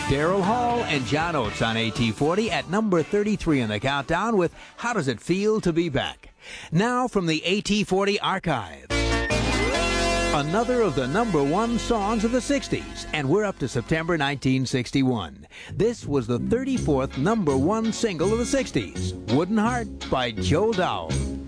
Daryl Hall and John Oates on AT40 at number 33 in the countdown with How Does It Feel to Be Back? Now from the AT40 archives. Another of the number one songs of the 60s, and we're up to September 1961. This was the 34th number one single of the 60s, Wooden Heart by Joe Dowell.